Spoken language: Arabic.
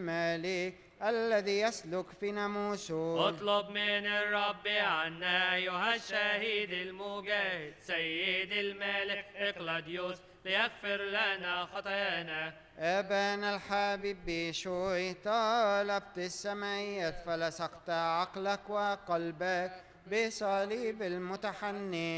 الملك الذي يسلك في ناموسه. اطلب من الرب عنا أيها الشهيد المجاهد سيد الملك إقلاديوس ليغفر لنا خطايانا. أبانا الحبيب بشوي طلبت السمايات فلسقت عقلك وقلبك بصليب المتحنن.